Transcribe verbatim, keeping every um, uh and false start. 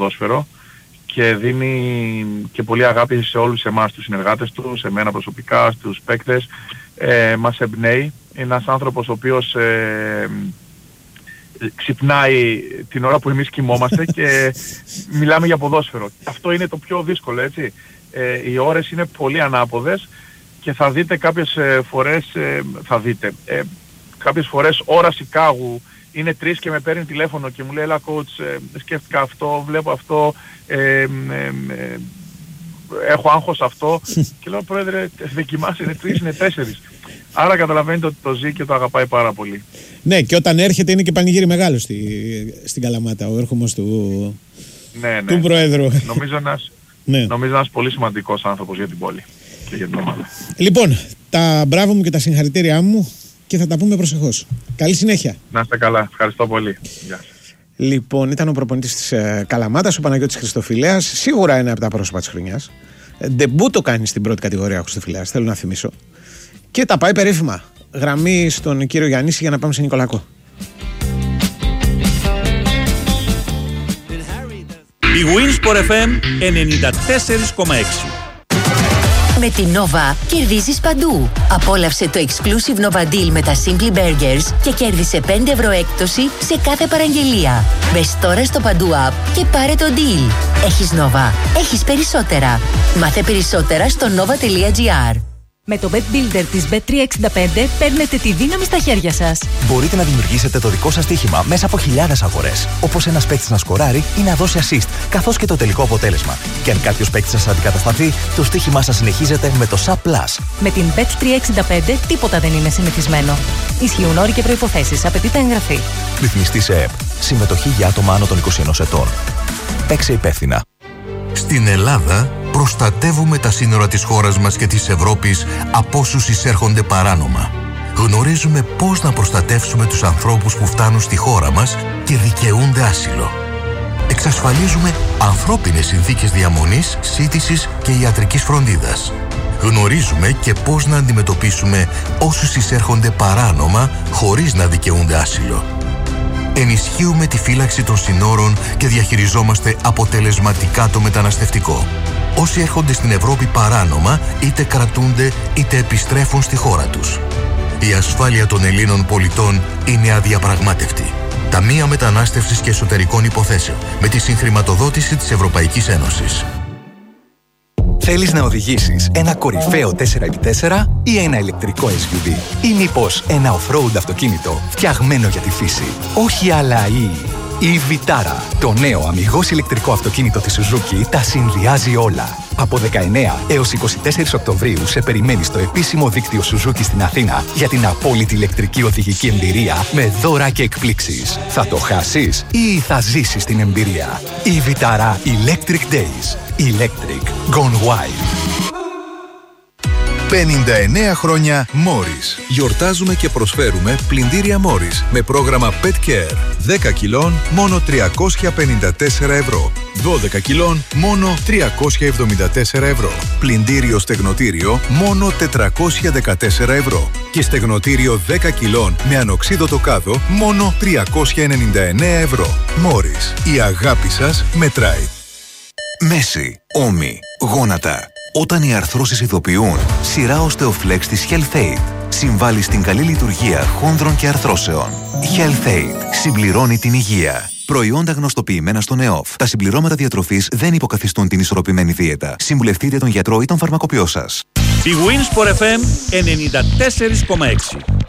ποδόσφαιρο και δίνει και πολύ αγάπη σε όλους εμάς, τους συνεργάτες του, σε μένα προσωπικά, στους παίκτες. Ε, μας εμπνέει. Είναι ένας άνθρωπος ο οποίος ε, ξυπνάει την ώρα που εμείς κοιμόμαστε και μιλάμε για ποδόσφαιρο. Αυτό είναι το πιο δύσκολο, έτσι. Ε, οι ώρες είναι πολύ ανάποδες και θα δείτε κάποιες ε, φορές, ε, θα δείτε, ε, κάποιες φορές ώρα Σικάγου είναι τρεις και με παίρνει τηλέφωνο και μου λέει έλα coach, ε, σκέφτηκα αυτό, βλέπω αυτό, ε, ε, ε, έχω άγχος αυτό και λέω πρόεδρε δοκιμάσαι, είναι τρεις, είναι τέσσερις. Άρα καταλαβαίνετε ότι το ζει και το αγαπάει πάρα πολύ. Ναι, και όταν έρχεται είναι και πανηγύρι μεγάλο στη, στην Καλαμάτα ο έρχομος του, ναι, ναι. του Προέδρου. Νομίζω ένας, ναι. νομίζω ένας πολύ σημαντικός άνθρωπος για την πόλη και για την ομάδα. Λοιπόν, τα μπράβο μου και τα συγχαρητήριά μου και θα τα πούμε προσεχώς. Καλή συνέχεια. Να είστε καλά. Ευχαριστώ πολύ. Γεια σας. Λοιπόν, ήταν ο προπονητής της ε, Καλαμάτας, ο Παναγιώτης Χριστοφιλέας. Σίγουρα είναι από τα πρόσωπα της χρονιάς. Ντεμπούτο κάνει στην πρώτη κατηγορία ο Χριστοφιλέας, θέλω να θυμίσω. Και τα πάει περίφημα. Γραμμή στον κύριο Γιαννίση για να πάμε σε Νικολακό. Η Winsport εφ εμ ενενήντα τέσσερα κόμμα έξι. Με την Nova κερδίζεις παντού. Απόλαυσε το exclusive Nova Deal με τα Simply Burgers και κέρδισε πέντε ευρώ έκπτωση σε κάθε παραγγελία. Μπες τώρα στο Παντού App και πάρε το deal. Έχεις Nova. Έχεις περισσότερα. Μάθε περισσότερα στο nova τελεία gr. Με το Bet Builder της μπετ τριακόσια εξήντα πέντε παίρνετε τη δύναμη στα χέρια σας. Μπορείτε να δημιουργήσετε το δικό σας στοίχημα μέσα από χιλιάδες αγορές. Όπως ένας παίκτης να σκοράρει ή να δώσει assist, καθώς και το τελικό αποτέλεσμα. Και αν κάποιος παίκτης σας αντικατασταθεί, το στοίχημά σας συνεχίζεται με το Sub Plus. Με την μπετ τριακόσια εξήντα πέντε τίποτα δεν είναι συνηθισμένο. Ισχύουν όροι και προϋποθέσεις. Απαιτείται εγγραφή. Ρυθμιστή σε ΕΕΠ. Συμμετοχή για άτομα άνω των είκοσι ενός ετών. Παίξε υπεύθυνα. Στην Ελλάδα προστατεύουμε τα σύνορα της χώρας μας και της Ευρώπης από όσους εισέρχονται παράνομα. Γνωρίζουμε πώς να προστατεύσουμε τους ανθρώπους που φτάνουν στη χώρα μας και δικαιούνται άσυλο. Εξασφαλίζουμε ανθρώπινες συνθήκες διαμονής, σύντησης και ιατρικής φροντίδας. Γνωρίζουμε και πώς να αντιμετωπίσουμε όσους εισέρχονται παράνομα χωρίς να δικαιούνται άσυλο. Ενισχύουμε τη φύλαξη των συνόρων και διαχειριζόμαστε αποτελεσματικά το μεταναστευτικό. Όσοι έρχονται στην Ευρώπη παράνομα, είτε κρατούνται είτε επιστρέφουν στη χώρα τους. Η ασφάλεια των Ελλήνων πολιτών είναι αδιαπραγμάτευτη. Ταμεία Μετανάστευσης και Εσωτερικών Υποθέσεων, με τη συγχρηματοδότηση της Ευρωπαϊκής Ένωσης. Θέλεις να οδηγήσεις ένα κορυφαίο τέσσερα επί τέσσερα ή ένα ηλεκτρικό ες γιου βι ή μήπως ένα off-road αυτοκίνητο φτιαγμένο για τη φύση? Όχι άλλα ή... Η Vitara, το νέο αμιγώς ηλεκτρικό αυτοκίνητο της Suzuki, τα συνδυάζει όλα. Από δεκαεννέα έως είκοσι τέσσερις Οκτωβρίου σε περιμένει στο επίσημο δίκτυο Suzuki στην Αθήνα για την απόλυτη ηλεκτρική οδηγική εμπειρία με δώρα και εκπλήξεις. Θα το χάσεις ή θα ζήσεις την εμπειρία? Η Vitara Electric Days. Electric Gone Wild. πενήντα εννέα χρόνια Morris. Γιορτάζουμε και προσφέρουμε πλυντήρια Morris με πρόγραμμα Pet Care. δέκα κιλών μόνο τριακόσια πενήντα τέσσερα ευρώ. δώδεκα κιλών μόνο τριακόσια εβδομήντα τέσσερα ευρώ. Πλυντήριο στεγνοτήριο μόνο τετρακόσια δεκατέσσερα ευρώ. Και στεγνοτήριο δέκα κιλών με ανοξίδωτο κάδο μόνο τριακόσια ενενήντα εννέα ευρώ. Morris. Η αγάπη σας μετράει. Μέση, ώμοι, γόνατα. Όταν οι αρθρώσεις ειδοποιούν, σειρά Osteoflex της HealthAid συμβάλλει στην καλή λειτουργία χόνδρων και αρθρώσεων. HealthAid συμπληρώνει την υγεία. Προϊόντα γνωστοποιημένα στον ΕΟΦ. Τα συμπληρώματα διατροφής δεν υποκαθιστούν την ισορροπημένη δίαιτα. Συμβουλευτείτε τον γιατρό ή τον φαρμακοποιό σας. Η Winsport εφ εμ ενενήντα τέσσερα κόμμα έξι.